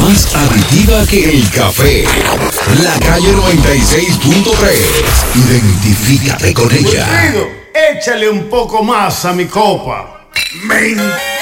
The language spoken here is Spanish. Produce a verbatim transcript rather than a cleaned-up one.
más adictiva que el café. La Calle noventa y seis punto tres. Identifícate con ella. Échale un poco más a mi copa. Men.